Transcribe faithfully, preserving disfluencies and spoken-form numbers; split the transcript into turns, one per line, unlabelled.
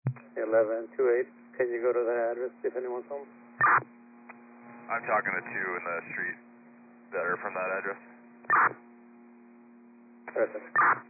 eleven two eight, can you go to that address, see if anyone's home?
I'm talking to two in the street that are from that address.
Perfect.